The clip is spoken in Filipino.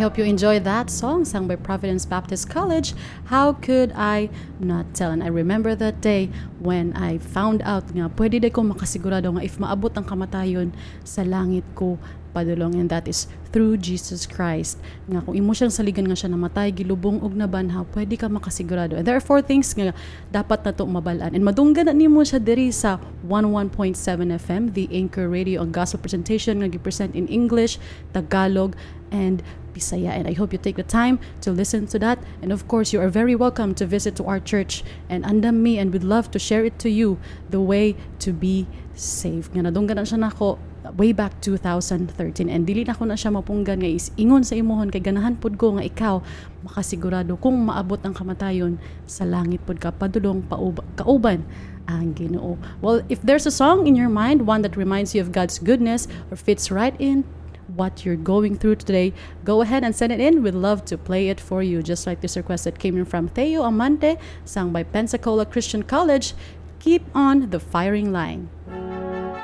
hope you enjoyed that song sung by Providence Baptist College, How Could I Not Tell? And I remember that day when I found out nga pwede di ko makasigurado nga if maabot ang kamatayon sa langit ko padulong, and that is through Jesus Christ. Nga kung imo siyang saligan nga siya namatay, gilubong og nabanhaw, pwede ka makasigurado. And there are 4 things nga dapat nato mabalaan. And madunggan na nimo siya diri sa 11.7 FM, the Anchor Radio, ang gospel presentation nga gipresent in English, Tagalog, and Bisaya. And I hope you take the time to listen to that. And of course, you are very welcome to visit to our church and andam me, and we'd love to share it to you, the way to be saved. Nga nadunggan na siya nako way back 2013, and dili na ko na siya mapunggan nga is ingon sa imuhon kay ganahan pud ko nga ikaw makasigurado kung maabot ang kamatayon sa langit pud ka padulong kauban ang Ginoo. Well, if there's a song in your mind, one that reminds you of God's goodness or fits right in what you're going through today, go ahead and send it in. We'd love to play it for you, just like this request that came in from Theo Amante, sung by Pensacola Christian College, Keep on the Firing Line.